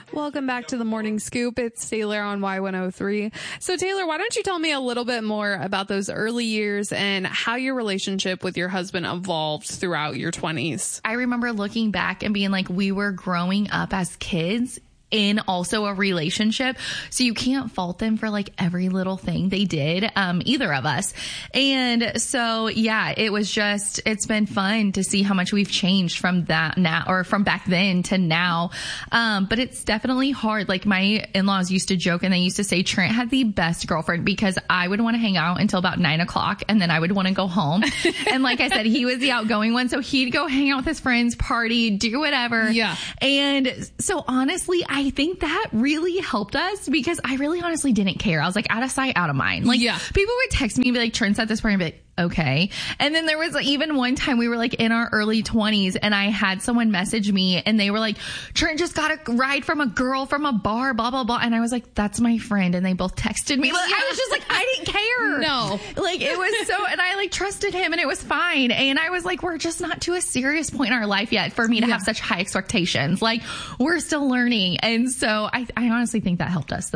Welcome back to the Morning Scoop. It's Taylor on Y103. So Taylor, why don't you tell me a little bit more about those early years and how your relationship with your husband evolved throughout your 20s? I remember looking back and being like, we were growing up as kids in also a relationship. So you can't fault them for like every little thing they did, either of us. And so, yeah, it's been fun to see how much we've changed from that now, or from back then to now. But it's definitely hard. Like my in-laws used to joke and they used to say Trent had the best girlfriend because I would want to hang out until about 9:00 and then I would want to go home. And like I said, he was the outgoing one. So he'd go hang out with his friends, party, do whatever. Yeah. And so honestly, I think that really helped us because I really honestly didn't care. I was like, out of sight, out of mind. Like, people would text me and be like, Trent's at this party, and be like, okay. And then there was even one time we were like in our early 20s and I had someone message me and they were like, Trent just got a ride from a girl from a bar, blah, blah, blah. And I was like, that's my friend. And they both texted me. I was just like, I didn't care. No. Like it was so, and I like trusted him and it was fine. And I was like, we're just not to a serious point in our life yet for me to have such high expectations. Like we're still learning. And so I honestly think that helped us the